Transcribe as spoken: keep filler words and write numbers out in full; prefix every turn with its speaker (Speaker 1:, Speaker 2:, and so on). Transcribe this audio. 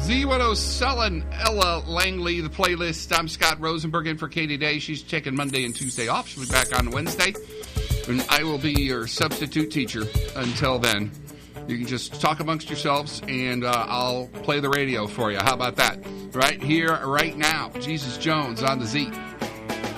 Speaker 1: Z one oh selling Ella Langley, the playlist. I'm Scott Rosenberg in for Katie Day. She's taking Monday and Tuesday off. She'll be back on Wednesday. And I will be your substitute teacher until then. You can just talk amongst yourselves, and uh, I'll play the radio for you. How about that? Right here, right now. Jesus Jones on the Z.